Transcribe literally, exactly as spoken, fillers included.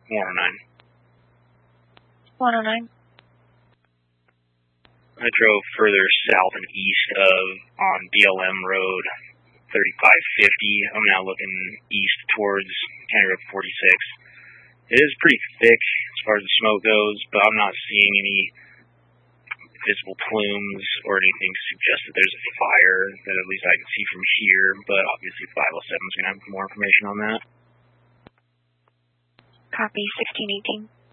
one oh nine. one oh nine. I drove further south and east of on B L M Road thirty-five fifty. I'm now looking east towards County Road forty-six. It is pretty thick as far as the smoke goes, but I'm not seeing any visible plumes or anything to suggest that there's a fire that at least I can see from here, but obviously five oh seven is going to have more information on that. Copy, sixteen eighteen.